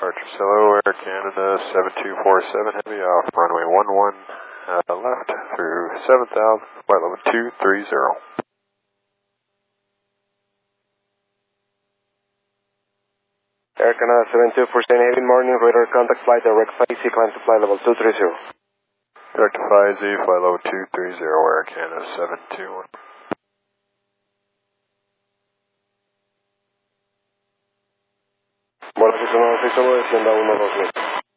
Departure Silo, Air Canada 7247, heavy off runway 11 left through 7000, flight level 230. Air Canada 7247, heavy morning, radar contact flight direct 5Z, climb to flight level 230. Direct to 5Z, flight level 230, Air Canada 721. Bueno, pues no, 6 descienda 120.